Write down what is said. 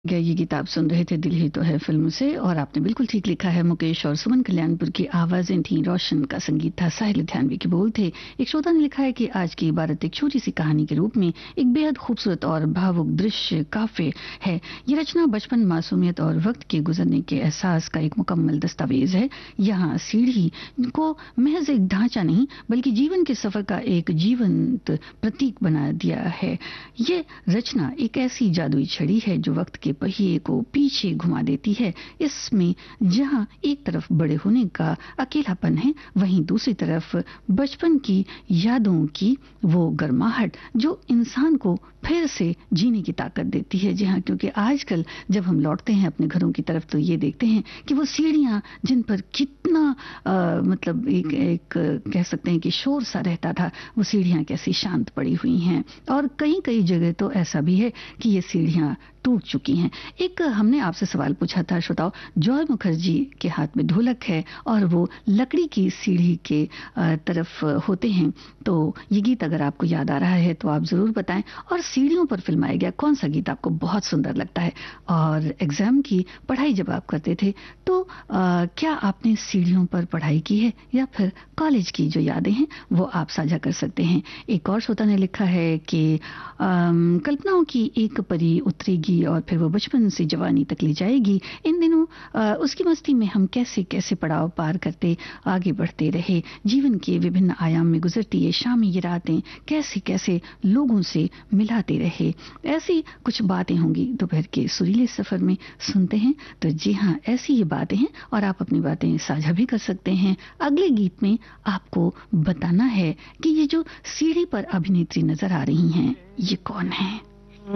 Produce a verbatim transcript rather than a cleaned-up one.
क्या ये गीत आप सुन रहे थे दिल ही तो है फिल्म से, और आपने बिल्कुल ठीक लिखा है। मुकेश और सुमन कल्याणपुर की आवाजें थीं, रोशन का संगीत था, साहिल लुधियानवी के बोल थे। एक श्रोता ने लिखा है कि आज की इबारत एक छोटी सी कहानी के रूप में एक बेहद खूबसूरत और भावुक दृश्य काफी है। ये रचना बचपन, मासूमियत और वक्त के गुजरने के एहसास का एक मुकम्मल दस्तावेज है। यहाँ सीढ़ी को महज एक ढांचा नहीं बल्कि जीवन के सफर का एक जीवंत प्रतीक बना दिया है। ये रचना एक ऐसी जादुई छड़ी है जो वक्त के पहिए को पीछे घुमा देती है। इसमें जहां एक तरफ बड़े होने का अकेलापन है, वहीं दूसरी तरफ बचपन की यादों की वो गर्माहट जो इंसान को फिर से जीने की ताकत देती है। जी हाँ, क्योंकि आजकल जब हम लौटते हैं अपने घरों की तरफ तो ये देखते हैं कि वो सीढ़ियां जिन पर कितना आ, मतलब एक एक कह सकते हैं कि शोर सा रहता था, वो सीढ़ियां कैसी शांत पड़ी हुई हैं। और कई कई जगह तो ऐसा भी है कि ये सीढ़ियां टूट चुकी हैं। एक हमने आपसे सवाल पूछा था श्रोताओं, जॉय मुखर्जी के हाथ में ढोलक है और वो लकड़ी की सीढ़ी के तरफ होते हैं, तो ये गीत अगर आपको याद आ रहा है तो आप जरूर बताएं। और सीढ़ियों पर फिल्माया गया कौन सा गीत आपको बहुत सुंदर लगता है? और एग्जाम की पढ़ाई जब आप करते थे तो आ, क्या आपने सीढ़ियों पर पढ़ाई की है या फिर कॉलेज की जो यादें हैं वो आप साझा कर सकते हैं। एक और श्रोता ने लिखा है कि कल्पनाओं की एक परी उतरेगी और फिर वो बचपन से जवानी तक ले जाएगी। इन दिनों आ, उसकी मस्ती में हम कैसे कैसे पड़ाव पार करते आगे बढ़ते रहे। जीवन के विभिन्न आयाम में गुजरती ये शामें, ये रातें कैसे कैसे लोगों से मिलाते रहे। ऐसी कुछ बातें होंगी दोपहर के सुरीले सफर में, सुनते हैं। तो जी हाँ, ऐसी ये बातें हैं और आप अपनी बातें साझा भी कर सकते हैं। अगले गीत में आपको बताना है कि ये जो सीढ़ी पर अभिनेत्री नजर आ रही हैं ये कौन है।